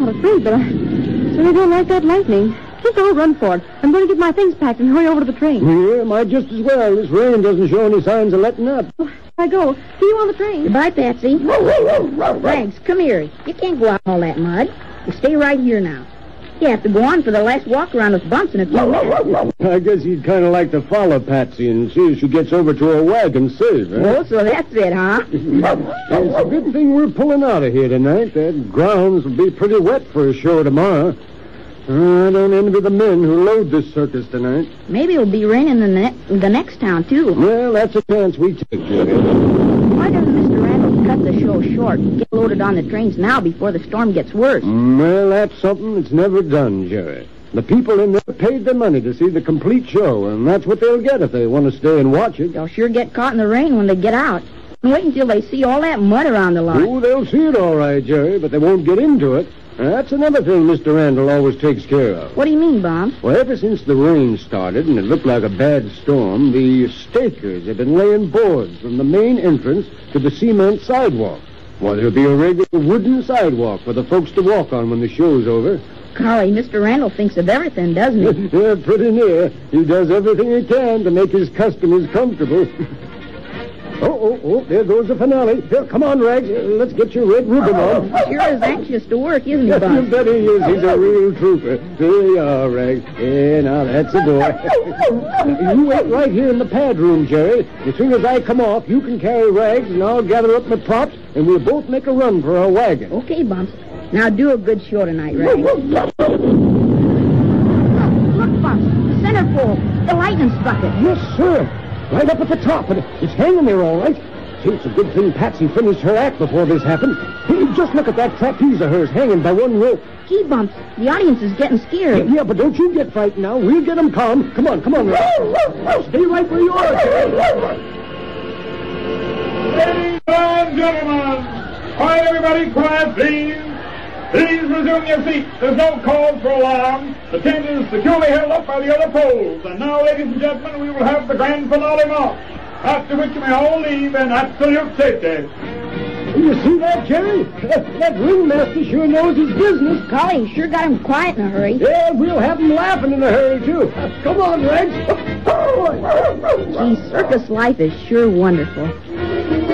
afraid, but I certainly don't like that lightning. Just I'll run for it. I'm going to get my things packed and hurry over to the train. Yeah, might just as well. This rain doesn't show any signs of letting up. I go. See you on the train. Goodbye, Patsy. Rags, come here. You can't go out in all that mud. You stay right here now. You have to go on for the last walk around with Bumps in a few minutes. I guess you'd kind of like to follow Patsy and see if she gets over to her wagon safe, huh? Oh, so that's it, huh? It's a good thing we're pulling out of here tonight. That grounds will be pretty wet for a show tomorrow. I don't envy the men who load this circus tonight. Maybe it'll be raining in the next town, too. Well, that's a chance we take, Jerry. Why doesn't Mr. Randall cut the show short and get loaded on the trains now before the storm gets worse? Well, that's something that's never done, Jerry. The people in there paid their money to see the complete show, and that's what they'll get if they want to stay and watch it. They'll sure get caught in the rain when they get out. And wait until they see all that mud around the line. Oh, they'll see it all right, Jerry, but they won't get into it. That's another thing Mr. Randall always takes care of. What do you mean, Bob? Well, ever since the rain started and it looked like a bad storm, the stakers have been laying boards from the main entrance to the cement sidewalk. Well, there'll be a regular wooden sidewalk for the folks to walk on when the show's over. Golly, Mr. Randall thinks of everything, doesn't he? Yeah, pretty near. He does everything he can to make his customers comfortable. Oh, there goes the finale. Here, come on, Rags. Let's get your red ribbon on. Sure is anxious to work, isn't he, You Bob? bet he is. He's a real trooper. There you are, Rags. Yeah, now that's a boy. You wait right here in the pad room, Jerry. As soon as I come off, you can carry Rags, and I'll gather up my props, and we'll both make a run for our wagon. Okay, Bumps. Now do a good show tonight, Rags. Look, Bumps, the center pole. The lightning struck it. Yes, sir. Right up at the top, and it's hanging there all right. See, it's a good thing Patsy finished her act before this happened. Hey, just look at that trapeze of hers hanging by one rope. Gee, Bumps, the audience is getting scared. Yeah, but don't you get frightened now. We'll get them calm. Come on, Rags. Stay right where you are. Ladies and gentlemen, quiet everybody, quiet, please. Please resume your seats. There's no cause for alarm. The tent is securely held up by the other poles. And now, ladies and gentlemen, we will have the grand finale march, after which you may all leave in absolute safety. You see that, Jerry? That ringmaster sure knows his business. Golly, sure got him quiet in a hurry. Yeah, we'll have him laughing in a hurry, too. Come on, Rags. Gee, circus life is sure wonderful.